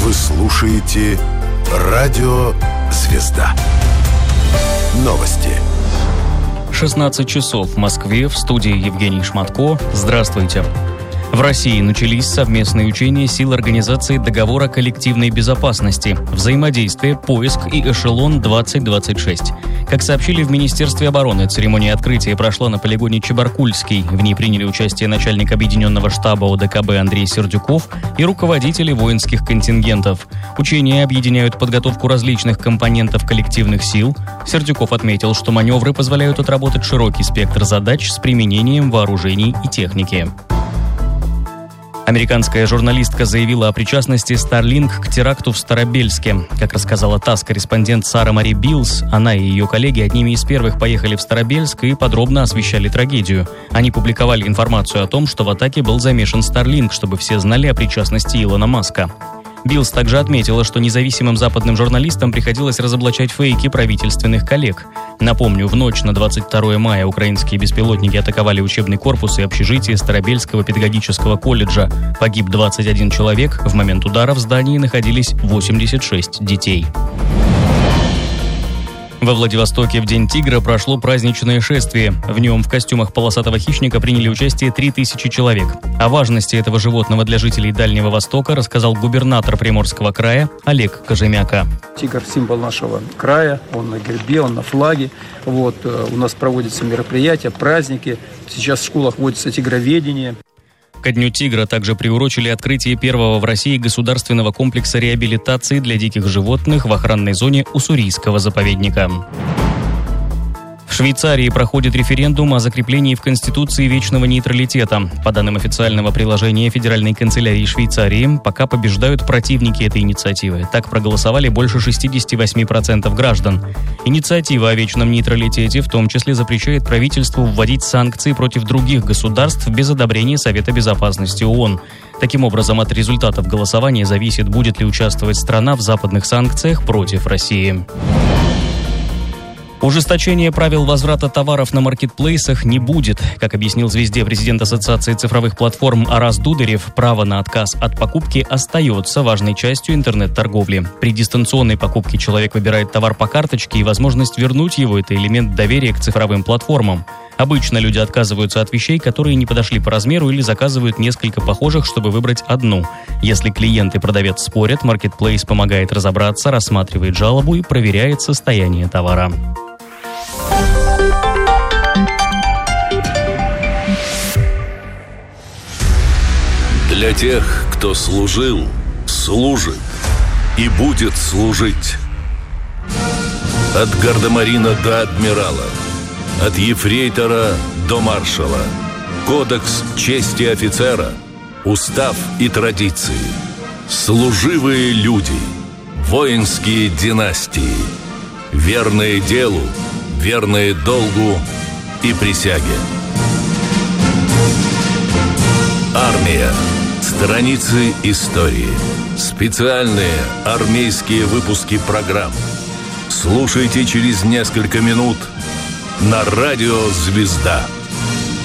Вы слушаете «Радио Звезда». Новости. 16 часов в Москве, в студии Евгений Шматко. Здравствуйте. В России начались совместные учения сил Организации договора коллективной безопасности, взаимодействие, поиск и эшелон-2026. Как сообщили в Министерстве обороны, церемония открытия прошла на полигоне Чебаркульский. В ней приняли участие начальник объединенного штаба ОДКБ Андрей Сердюков и руководители воинских контингентов. Учения объединяют подготовку различных компонентов коллективных сил. Сердюков отметил, что маневры позволяют отработать широкий спектр задач с применением вооружений и техники. Американская журналистка заявила о причастности Starlink к теракту в Старобельске. Как рассказала ТАСС-корреспондент Сара Мари Биллс, она и ее коллеги одними из первых поехали в Старобельск и подробно освещали трагедию. Они публиковали информацию о том, что в атаке был замешан Starlink, чтобы все знали о причастности Илона Маска. Биллс также отметила, что независимым западным журналистам приходилось разоблачать фейки правительственных коллег. Напомню, в ночь на 22 мая украинские беспилотники атаковали учебный корпус и общежитие Старобельского педагогического колледжа. Погиб 21 человек, в момент удара в здании находились 86 детей. Во Владивостоке в День тигра прошло праздничное шествие. В нем в костюмах полосатого хищника приняли участие 3000 человек. О важности этого животного для жителей Дальнего Востока рассказал губернатор Приморского края Олег Кожемяка. Тигр – символ нашего края, он на гербе, он на флаге. У нас проводятся мероприятия, праздники. Сейчас в школах вводится тигроведение. Ко Дню тигра также приурочили открытие первого в России государственного комплекса реабилитации для диких животных в охранной зоне Уссурийского заповедника. В Швейцарии проходит референдум о закреплении в Конституции вечного нейтралитета. По данным официального приложения Федеральной канцелярии Швейцарии, пока побеждают противники этой инициативы. Так проголосовали больше 68% граждан. Инициатива о вечном нейтралитете в том числе запрещает правительству вводить санкции против других государств без одобрения Совета Безопасности ООН. Таким образом, от результатов голосования зависит, будет ли участвовать страна в западных санкциях против России. Ужесточение правил возврата товаров на маркетплейсах не будет. Как объяснил «Звезде» президент Ассоциации цифровых платформ Арас Дударев, право на отказ от покупки остается важной частью интернет-торговли. При дистанционной покупке человек выбирает товар по карточке, и возможность вернуть его – это элемент доверия к цифровым платформам. Обычно люди отказываются от вещей, которые не подошли по размеру, или заказывают несколько похожих, чтобы выбрать одну. Если клиент и продавец спорят, маркетплейс помогает разобраться, рассматривает жалобу и проверяет состояние товара. Для тех, кто служил, служит и будет служить. От гардемарина до адмирала, от ефрейтора до маршала. Кодекс чести офицера, устав и традиции. Служивые люди, воинские династии. Верные делу, верные долгу и присяге. Армия. Страницы истории. Специальные армейские выпуски программ. Слушайте через несколько минут на радио «Звезда».